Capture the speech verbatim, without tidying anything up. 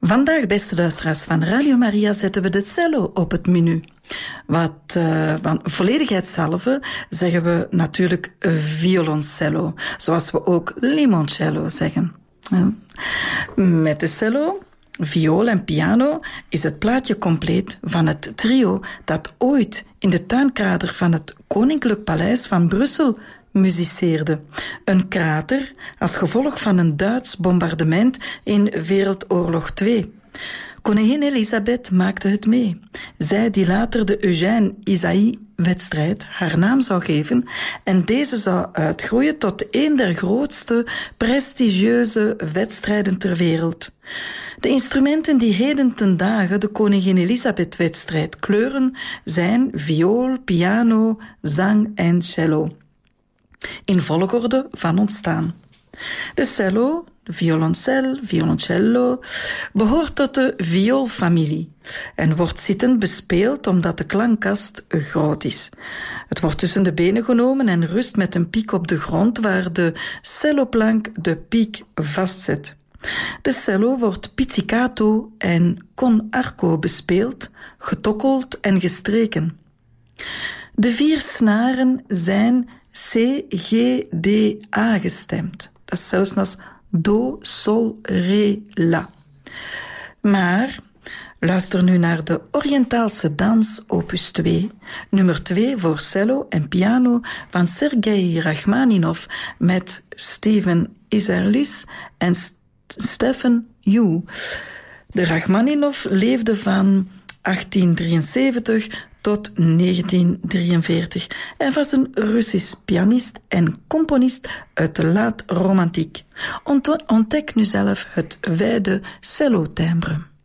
Vandaag, beste luisteraars van Radio Maria, zetten we de cello op het menu. Wat uh, van volledigheidshalve zeggen we natuurlijk violoncello, zoals we ook limoncello zeggen. Ja. Met de cello, viool en piano is het plaatje compleet van het trio dat ooit in de tuinkrater van het Koninklijk Paleis van Brussel musiceerde. Een krater als gevolg van een Duits bombardement in Wereldoorlog twee. Koningin Elisabeth maakte het mee. Zij die later de Eugène Isaïe-wedstrijd haar naam zou geven en deze zou uitgroeien tot een der grootste prestigieuze wedstrijden ter wereld. De instrumenten die heden ten dagen de Koningin Elisabeth-wedstrijd kleuren zijn viool, piano, zang en cello. In volgorde van ontstaan. De cello, de violoncel, violoncello, behoort tot de vioolfamilie en wordt zittend bespeeld omdat de klankkast groot is. Het wordt tussen de benen genomen en rust met een piek op de grond waar de celloplank de piek vastzet. De cello wordt pizzicato en con arco bespeeld, getokkeld en gestreken. De vier snaren zijn C, G, D, A gestemd. Dat is zelfs als do, sol, re, la. Maar luister nu naar de Oriëntaalse dans opus twee, nummer twee voor cello en piano van Sergei Rachmaninov met Steven Isserlis en St- Stephen Yu. De Rachmaninov leefde van achttien drieënzeventig tot negentien drieënveertig en was een Russisch pianist en componist uit de laat-romantiek. Ont- ontdek nu zelf het wijde cello-timbre.